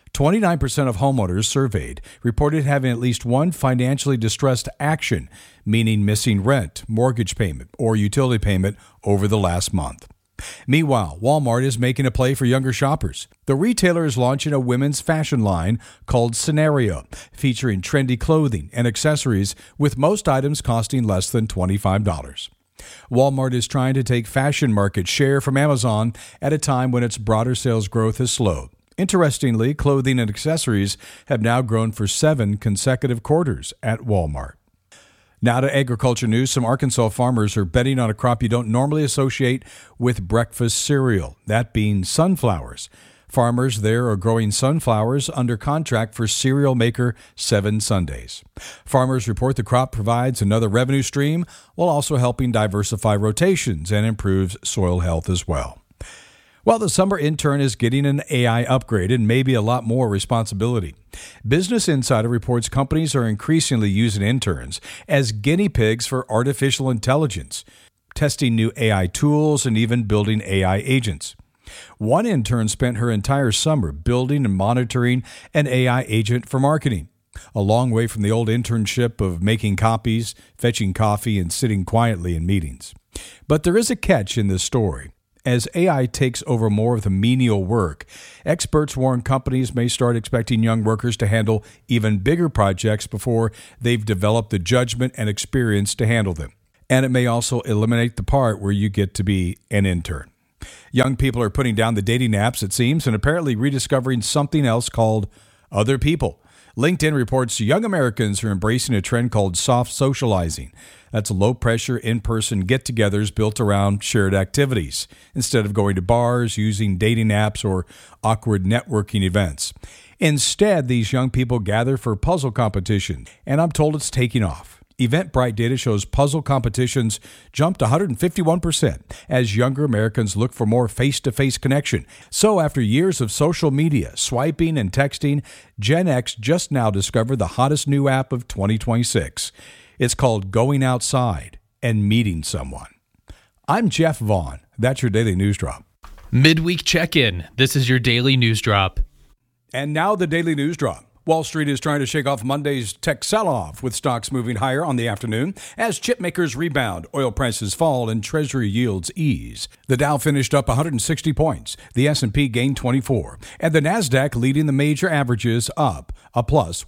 29% of homeowners surveyed reported having at least one financially distressed action, meaning missing rent, mortgage payment, or utility payment over the last month. Meanwhile, Walmart is making a play for younger shoppers. The retailer is launching a women's fashion line called Scenario, featuring trendy clothing and accessories, with most items costing less than $25. Walmart is trying to take fashion market share from Amazon at a time when its broader sales growth has slowed. Interestingly, clothing and accessories have now grown for 7 consecutive quarters at Walmart. Now to agriculture news. Some Arkansas farmers are betting on a crop you don't normally associate with breakfast cereal, that being sunflowers. Farmers there are growing sunflowers under contract for cereal maker 7 Sundays. Farmers report the crop provides another revenue stream while also helping diversify rotations and improves soil health as well. Well, the summer intern is getting an AI upgrade and maybe a lot more responsibility. Business Insider reports companies are increasingly using interns as guinea pigs for artificial intelligence, testing new AI tools and even building AI agents. One intern spent her entire summer building and monitoring an AI agent for marketing. A long way from the old internship of making copies, fetching coffee, and sitting quietly in meetings. But there is a catch in this story. As AI takes over more of the menial work, experts warn companies may start expecting young workers to handle even bigger projects before they've developed the judgment and experience to handle them. And it may also eliminate the part where you get to be an intern. Young people are putting down the dating apps, it seems, and apparently rediscovering something else called other people. LinkedIn reports young Americans are embracing a trend called soft socializing. That's low-pressure, in-person get-togethers built around shared activities, instead of going to bars, using dating apps, or awkward networking events. Instead, these young people gather for puzzle competition, and I'm told it's taking off. Eventbrite data shows puzzle competitions jumped 151% as younger Americans look for more face-to-face connection. So after years of social media, swiping, and texting, Gen X just now discovered the hottest new app of 2026. It's called Going Outside and Meeting Someone. I'm Jeff Vaughn. That's your Daily News Drop. Midweek check-in. This is your Daily News Drop. And now the Daily News Drop. Wall Street is trying to shake off Monday's tech sell-off, with stocks moving higher on the afternoon as chip makers rebound, oil prices fall, and Treasury yields ease. The Dow finished up 160 points, the S&P gained 24, and the Nasdaq leading the major averages up a plus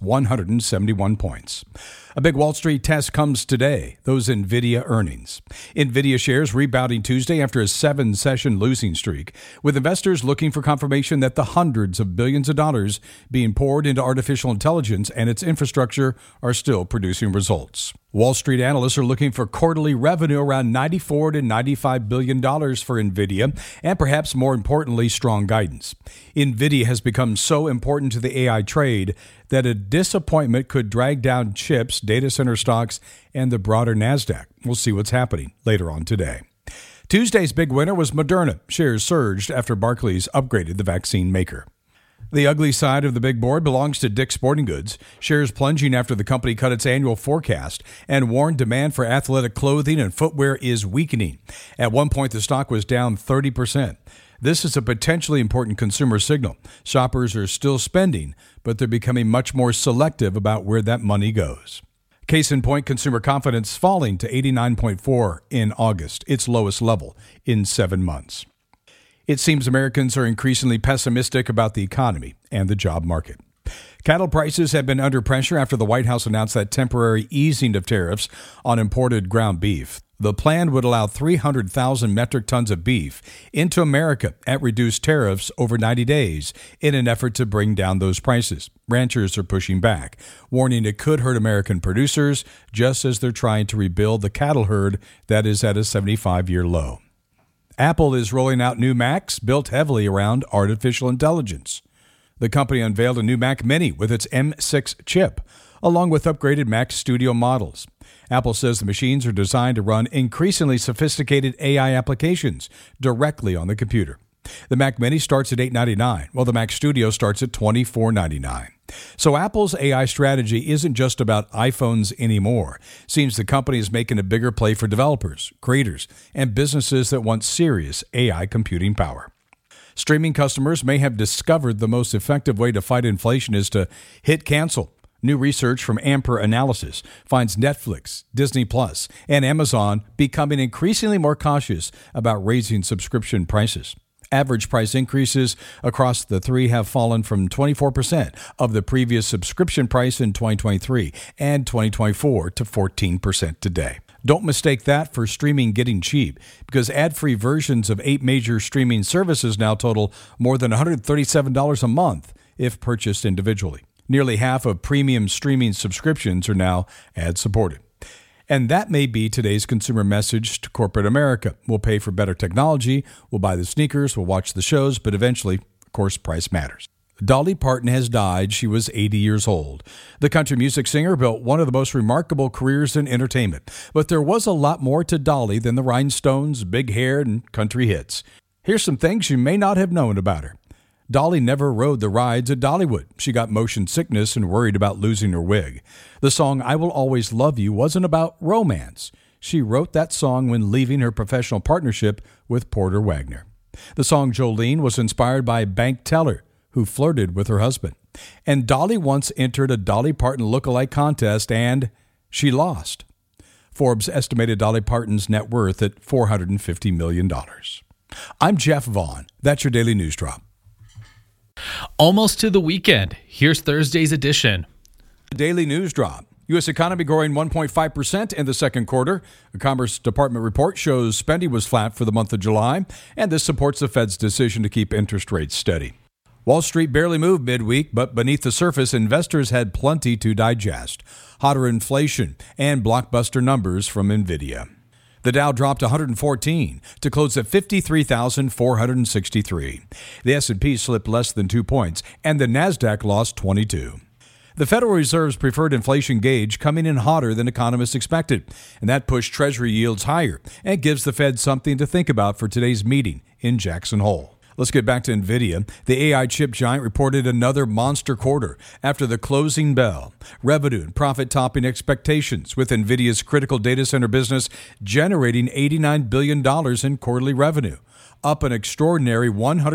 171 points. A big Wall Street test comes today, those NVIDIA earnings. NVIDIA shares rebounding Tuesday after a 7-session losing streak, with investors looking for confirmation that the hundreds of billions of dollars being poured into artificial intelligence and its infrastructure are still producing results. Wall Street analysts are looking for quarterly revenue around $94 to $95 billion for NVIDIA, and perhaps more importantly, strong guidance. NVIDIA has become so important to the AI trade that a disappointment could drag down chips, data center stocks, and the broader Nasdaq. We'll see what's happening later on today. Tuesday's big winner was Moderna. Shares surged after Barclays upgraded the vaccine maker. The ugly side of the big board belongs to Dick's Sporting Goods, shares plunging after the company cut its annual forecast and warned demand for athletic clothing and footwear is weakening. At one point, the stock was down 30%. This is a potentially important consumer signal. Shoppers are still spending, but they're becoming much more selective about where that money goes. Case in point, consumer confidence falling to 89.4 in August, its lowest level in 7 months. It seems Americans are increasingly pessimistic about the economy and the job market. Cattle prices have been under pressure after the White House announced that temporary easing of tariffs on imported ground beef. The plan would allow 300,000 metric tons of beef into America at reduced tariffs over 90 days in an effort to bring down those prices. Ranchers are pushing back, warning it could hurt American producers just as they're trying to rebuild the cattle herd that is at a 75-year low. Apple is rolling out new Macs built heavily around artificial intelligence. The company unveiled a new Mac Mini with its M6 chip, along with upgraded Mac Studio models. Apple says the machines are designed to run increasingly sophisticated AI applications directly on the computer. The Mac Mini starts at $899, while the Mac Studio starts at $2499. So Apple's AI strategy isn't just about iPhones anymore. Seems the company is making a bigger play for developers, creators, and businesses that want serious AI computing power. Streaming customers may have discovered the most effective way to fight inflation is to hit cancel. New research from Ampere Analysis finds Netflix, Disney Plus, and Amazon becoming increasingly more cautious about raising subscription prices. Average price increases across the three have fallen from 24% of the previous subscription price in 2023 and 2024 to 14% today. Don't mistake that for streaming getting cheap, because ad-free versions of 8 major streaming services now total more than $137 a month if purchased individually. Nearly half of premium streaming subscriptions are now ad-supported. And that may be today's consumer message to corporate America. We'll pay for better technology, we'll buy the sneakers, we'll watch the shows, but eventually, of course, price matters. Dolly Parton has died. She was 80 years old. The country music singer built one of the most remarkable careers in entertainment. But there was a lot more to Dolly than the rhinestones, big hair, and country hits. Here's some things you may not have known about her. Dolly never rode the rides at Dollywood. She got motion sickness and worried about losing her wig. The song I Will Always Love You wasn't about romance. She wrote that song when leaving her professional partnership with Porter Wagoner. The song Jolene was inspired by a bank teller who flirted with her husband. And Dolly once entered a Dolly Parton lookalike contest, and she lost. Forbes estimated Dolly Parton's net worth at $450 million. I'm Jeff Vaughn. That's your Daily News Drop. Almost to the weekend. Here's Thursday's edition. Daily News Drop. U.S. economy growing 1.5% in the second quarter. The Commerce Department report shows spending was flat for the month of July, and this supports the Fed's decision to keep interest rates steady. Wall Street barely moved midweek, but beneath the surface, investors had plenty to digest. Hotter inflation and blockbuster numbers from NVIDIA. The Dow dropped 114 to close at 53,463. The S&P slipped less than 2 points, and the Nasdaq lost 22. The Federal Reserve's preferred inflation gauge coming in hotter than economists expected, and that pushed Treasury yields higher and gives the Fed something to think about for today's meeting in Jackson Hole. Let's get back to NVIDIA. The AI chip giant reported another monster quarter after the closing bell. Revenue and profit topping expectations, with NVIDIA's critical data center business generating $89 billion in quarterly revenue, up an extraordinary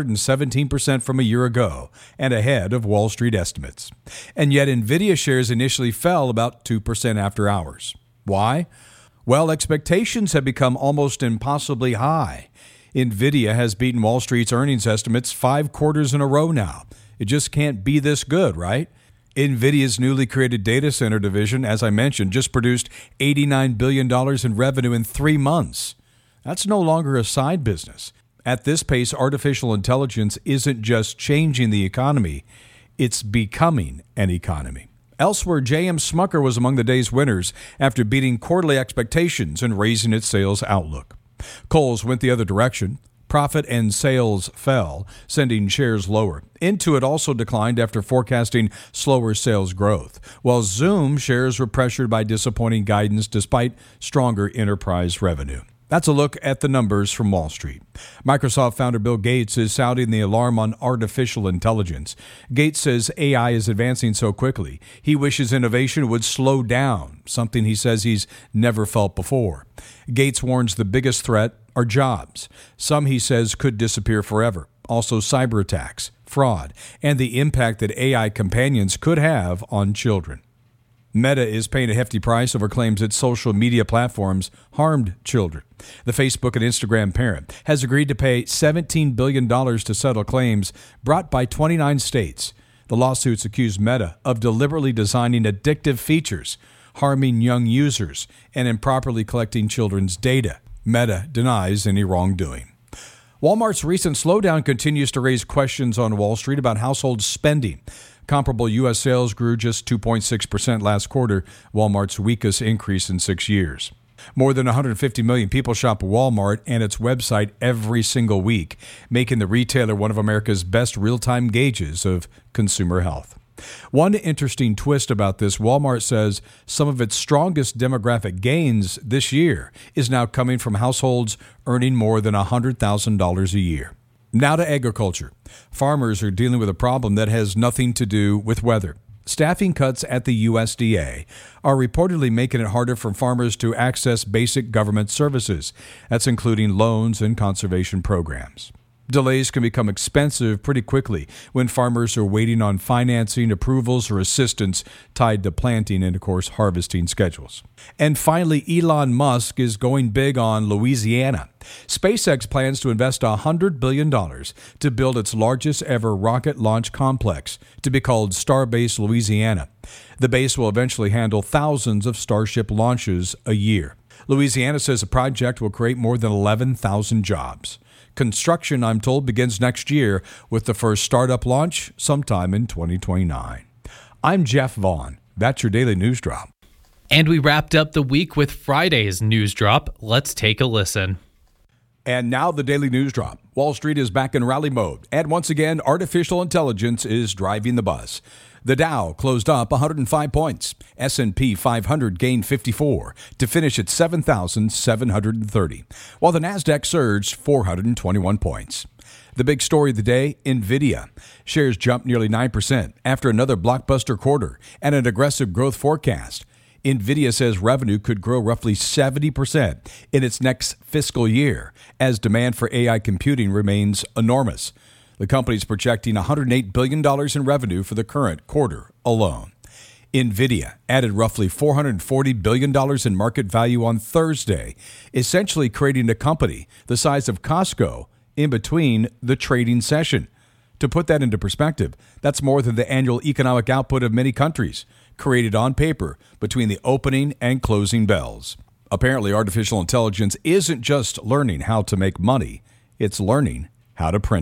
117% from a year ago and ahead of Wall Street estimates. And yet NVIDIA shares initially fell about 2% after hours. Why? Well, expectations have become almost impossibly high. NVIDIA has beaten Wall Street's earnings estimates 5 quarters in a row now. It just can't be this good, right? NVIDIA's newly created data center division, as I mentioned, just produced $89 billion in revenue in 3 months. That's no longer a side business. At this pace, artificial intelligence isn't just changing the economy, it's becoming an economy. Elsewhere, J.M. Smucker was among the day's winners after beating quarterly expectations and raising its sales outlook. Kohl's went the other direction. Profit and sales fell, sending shares lower. Intuit also declined after forecasting slower sales growth, while Zoom shares were pressured by disappointing guidance despite stronger enterprise revenue. That's a look at the numbers from Wall Street. Microsoft founder Bill Gates is sounding the alarm on artificial intelligence. Gates says AI is advancing so quickly, he wishes innovation would slow down, something he says he's never felt before. Gates warns the biggest threat are jobs. Some, he says, could disappear forever. Also cyber attacks, fraud, and the impact that AI companions could have on children. Meta is paying a hefty price over claims its social media platforms harmed children. The Facebook and Instagram parent has agreed to pay $17 billion to settle claims brought by 29 states. The lawsuits accuse Meta of deliberately designing addictive features, harming young users, and improperly collecting children's data. Meta denies any wrongdoing. Walmart's recent slowdown continues to raise questions on Wall Street about household spending. Comparable U.S. sales grew just 2.6% last quarter, Walmart's weakest increase in 6 years. More than 150 million people shop Walmart and its website every single week, making the retailer one of America's best real-time gauges of consumer health. One interesting twist about this, Walmart says some of its strongest demographic gains this year is now coming from households earning more than $100,000 a year. Now to agriculture. Farmers are dealing with a problem that has nothing to do with weather. Staffing cuts at the USDA are reportedly making it harder for farmers to access basic government services. That's including loans and conservation programs. Delays can become expensive pretty quickly when farmers are waiting on financing, approvals, or assistance tied to planting and, of course, harvesting schedules. And finally, Elon Musk is going big on Louisiana. SpaceX plans to invest $100 billion to build its largest ever rocket launch complex, to be called Starbase Louisiana. The base will eventually handle thousands of Starship launches a year. Louisiana says the project will create more than 11,000 jobs. Construction, I'm told, begins next year with the first startup launch sometime in 2029. I'm Jeff Vaughn. That's your Daily News Drop. And we wrapped up the week with Friday's News Drop. Let's take a listen. And now the Daily News Drop. Wall Street is back in rally mode. And once again, artificial intelligence is driving the bus. The Dow closed up 105 points. S&P 500 gained 54 to finish at 7,730, while the Nasdaq surged 421 points. The big story of the day, NVIDIA. Shares jumped nearly 9% after another blockbuster quarter and an aggressive growth forecast. NVIDIA says revenue could grow roughly 70% in its next fiscal year as demand for AI computing remains enormous. The company is projecting $108 billion in revenue for the current quarter alone. NVIDIA added roughly $440 billion in market value on Thursday, essentially creating a company the size of Costco in between the trading session. To put that into perspective, that's more than the annual economic output of many countries, created on paper between the opening and closing bells. Apparently, artificial intelligence isn't just learning how to make money, it's learning how to print